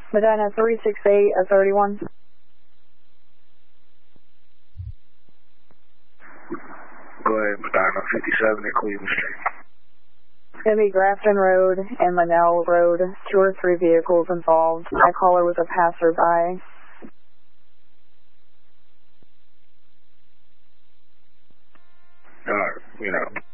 Medina 368 at 31. Go ahead, Medina 57 at Cleveland Street. It's going to be Grafton Road and Linnell Road. 2 or 3 vehicles involved. My caller was a passerby. You know.